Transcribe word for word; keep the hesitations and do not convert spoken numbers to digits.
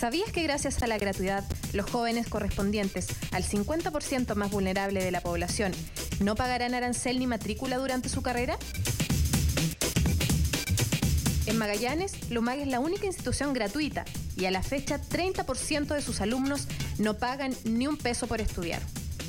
¿Sabías que gracias a la gratuidad, los jóvenes correspondientes al cincuenta por ciento más vulnerable de la población no pagarán arancel ni matrícula durante su carrera? En Magallanes, LUMAG es la única institución gratuita y a la fecha treinta por ciento de sus alumnos no pagan ni un peso por estudiar.